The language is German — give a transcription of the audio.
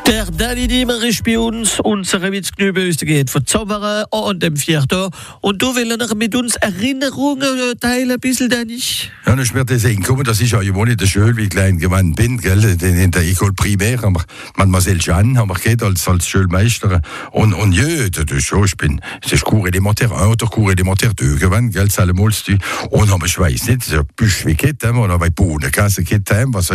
Der Dani Diemer ist bei uns, unsere Witzknübe geht von Zommeren an dem Viertel. Und du willst noch mit uns Erinnerungen teilen, ein bisschen, Dani? Ja, dann ist mir das eingekommen, dass ich auch immer nicht der Schule, wie ich klein geworden bin, gell, in der École Primaire, haben wir, Mademoiselle Jeanne, haben wir gehabt, als Schulmeister. Und ja, das ist schon, das ist Cours élémentaire 1 oder Cours élémentaire 2 geworden, gell, allemal, und haben, ich weiß nicht, so Büsch wie gehabt, oder bei Bohnen, Kasse gehabt, was